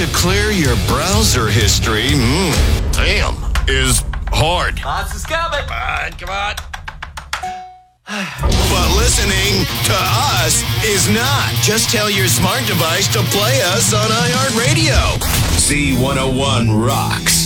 clear your browser history, damn, is hard. Hans is coming. Come on. But listening to us is not. Just tell your smart device to play us on iHeartRadio. Z101 rocks.